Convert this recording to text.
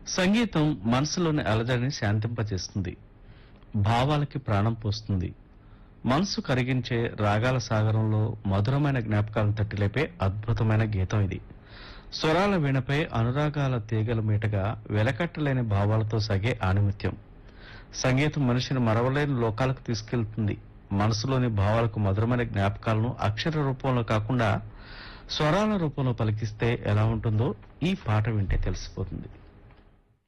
సంగీతం మనసులోని అలజడిని శాంతింపజేస్తుంది, భావాలకి ప్రాణం పోస్తుంది. మనసు కరిగించే రాగాల సాగరంలో మధురమైన జ్ఞాపకాలను తట్టిలేపే అద్భుతమైన గీతం ఇది. స్వరాల వీణపై అనురాగాల తీగల మీటగా వెలకట్టలేని భావాలతో సాగే ఆణిముత్యం. సంగీతం మనిషిని మరవలేని లోకాలకు తీసుకెళ్తుంది. మనసులోని భావాలకు మధురమైన జ్ఞాపకాలను అక్షర రూపంలో కాకుండా స్వరాల రూపంలో పలికిస్తే ఎలా ఉంటుందో ఈ పాట వింటే తెలిసిపోతుంది.